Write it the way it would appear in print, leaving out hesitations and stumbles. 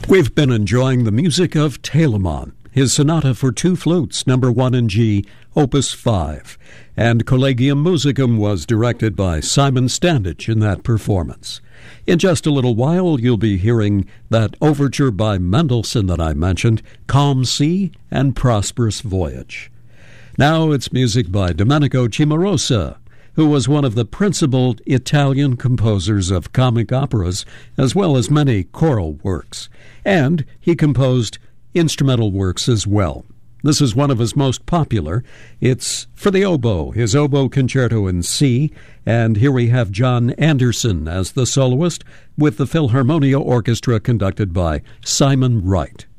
We've been enjoying the music of Telemann, his Sonata for Two Flutes, number 1 in G, Opus 5. And Collegium Musicum was directed by Simon Standage in that performance. In just a little while, you'll be hearing that overture by Mendelssohn that I mentioned, Calm Sea and Prosperous Voyage. Now it's music by Domenico Cimarosa, who was one of the principal Italian composers of comic operas, as well as many choral works. And he composed instrumental works as well. This is one of his most popular. It's for the oboe, his Oboe Concerto in C, and here we have John Anderson as the soloist with the Philharmonia Orchestra conducted by Simon Wright.